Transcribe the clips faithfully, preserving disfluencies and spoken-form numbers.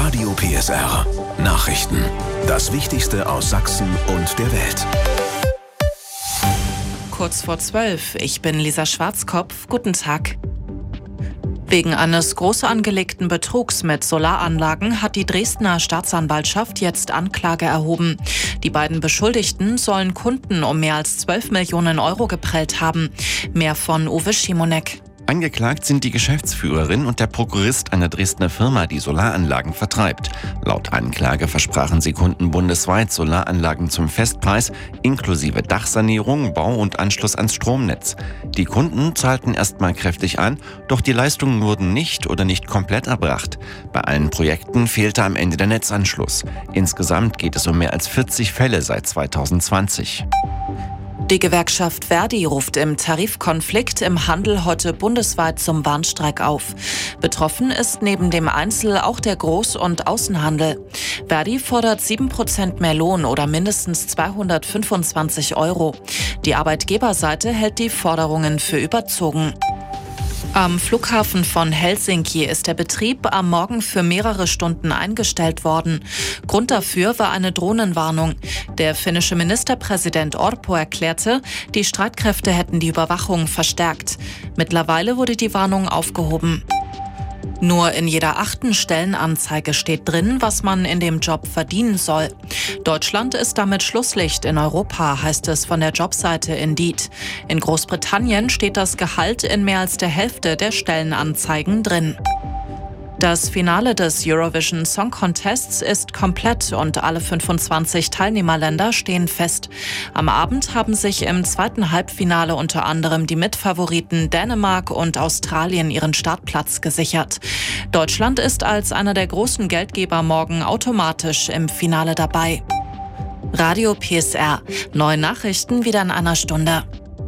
Radio P S R. Nachrichten. Das Wichtigste aus Sachsen und der Welt. Kurz vor zwölf. Ich bin Lisa Schwarzkopf. Guten Tag. Wegen eines groß angelegten Betrugs mit Solaranlagen hat die Dresdner Staatsanwaltschaft jetzt Anklage erhoben. Die beiden Beschuldigten sollen Kunden um mehr als zwölf Millionen Euro geprellt haben. Mehr von Uwe Schimonek. Angeklagt sind die Geschäftsführerin und der Prokurist einer Dresdner Firma, die Solaranlagen vertreibt. Laut Anklage versprachen sie Kunden bundesweit Solaranlagen zum Festpreis, inklusive Dachsanierung, Bau und Anschluss ans Stromnetz. Die Kunden zahlten erstmal kräftig an, doch die Leistungen wurden nicht oder nicht komplett erbracht. Bei allen Projekten fehlte am Ende der Netzanschluss. Insgesamt geht es um mehr als vierzig Fälle seit zweitausendzwanzig. Die Gewerkschaft Verdi ruft im Tarifkonflikt im Handel heute bundesweit zum Warnstreik auf. Betroffen ist neben dem Einzel- auch der Groß- und Außenhandel. Verdi fordert sieben Prozent mehr Lohn oder mindestens zweihundertfünfundzwanzig Euro. Die Arbeitgeberseite hält die Forderungen für überzogen. Am Flughafen von Helsinki ist der Betrieb am Morgen für mehrere Stunden eingestellt worden. Grund dafür war eine Drohnenwarnung. Der finnische Ministerpräsident Orpo erklärte, die Streitkräfte hätten die Überwachung verstärkt. Mittlerweile wurde die Warnung aufgehoben. Nur in jeder achten Stellenanzeige steht drin, was man in dem Job verdienen soll. Deutschland ist damit Schlusslicht in Europa, heißt es von der Jobseite Indeed. In Großbritannien steht das Gehalt in mehr als der Hälfte der Stellenanzeigen drin. Das Finale des Eurovision Song Contests ist komplett und alle fünfundzwanzig Teilnehmerländer stehen fest. Am Abend haben sich im zweiten Halbfinale unter anderem die Mitfavoriten Dänemark und Australien ihren Startplatz gesichert. Deutschland ist als einer der großen Geldgeber morgen automatisch im Finale dabei. Radio P S R. Neue Nachrichten wieder in einer Stunde.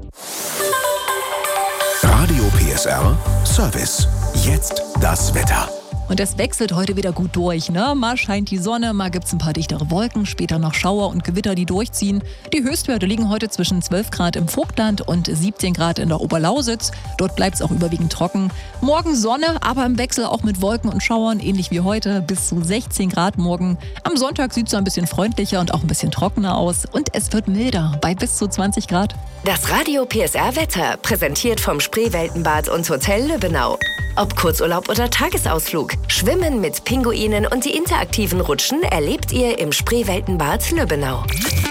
Radio P S R Service. Jetzt das Wetter. Und es wechselt heute wieder gut durch, ne? Mal scheint die Sonne, mal gibt's ein paar dichtere Wolken, später noch Schauer und Gewitter, die durchziehen. Die Höchstwerte liegen heute zwischen zwölf Grad im Vogtland und siebzehn Grad in der Oberlausitz. Dort bleibt's auch überwiegend trocken. Morgen Sonne, aber im Wechsel auch mit Wolken und Schauern, ähnlich wie heute, bis zu sechzehn Grad morgen. Am Sonntag sieht's ein bisschen freundlicher und auch ein bisschen trockener aus. Und es wird milder, bei bis zu zwanzig Grad. Das Radio P S R Wetter, präsentiert vom Spreeweltenbad und Hotel Lübbenau. Ob Kurzurlaub oder Tagesausflug, Schwimmen mit Pinguinen und die interaktiven Rutschen erlebt ihr im Spreeweltenbad Lübbenau.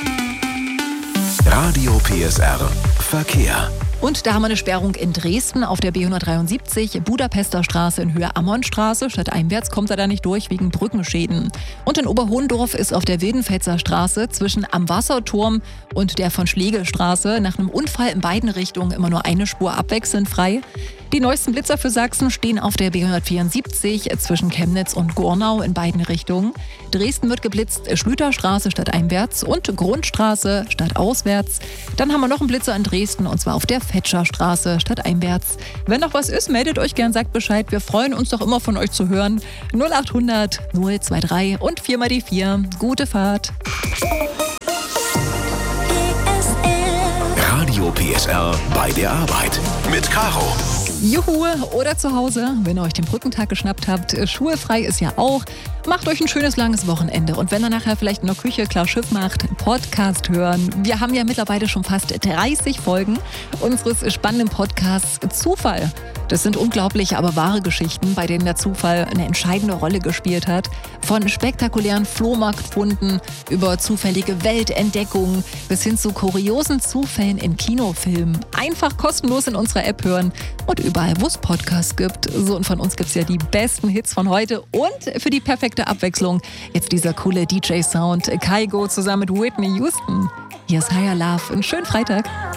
Radio P S R Verkehr. Und da haben wir eine Sperrung in Dresden auf der B hundertdreiundsiebzig, Budapester Straße in Höhe Ammonstraße. Stadteinwärts kommt er da nicht durch wegen Brückenschäden. Und in Oberhohendorf ist auf der Wildenfetzer Straße zwischen am Wasserturm und der von Schlegelstraße nach einem Unfall in beiden Richtungen immer nur eine Spur abwechselnd frei. Die neuesten Blitzer für Sachsen stehen auf der B hundertvierundsiebzig zwischen Chemnitz und Gornau in beiden Richtungen. Dresden wird geblitzt Schlüterstraße stadteinwärts und Grundstraße stadtauswärts. Dann haben wir noch einen Blitzer in Dresden und zwar auf der Fetscherstraße stadteinwärts. Wenn noch was ist, meldet euch gern, sagt Bescheid. Wir freuen uns doch immer von euch zu hören. null achthundert null drei und vier mal die vier. Gute Fahrt. Radio P S R bei der Arbeit mit Caro. Juhu, oder zu Hause, wenn ihr euch den Brückentag geschnappt habt. Schulfrei ist ja auch. Macht euch ein schönes langes Wochenende. Und wenn ihr nachher vielleicht in der Küche klar Schiff macht, Podcast hören. Wir haben ja mittlerweile schon fast dreißig Folgen unseres spannenden Podcasts Zufall. Das sind unglaubliche, aber wahre Geschichten, bei denen der Zufall eine entscheidende Rolle gespielt hat. Von spektakulären Flohmarktfunden über zufällige Weltentdeckungen bis hin zu kuriosen Zufällen in Kinofilmen. Einfach kostenlos in unserer App hören und überall, wo es Podcasts gibt. So, und von uns gibt es ja die besten Hits von heute und für die perfekte Abwechslung jetzt dieser coole D J-Sound. Kygo zusammen mit Whitney Houston. Hier ist Higher Love. Einen schönen Freitag.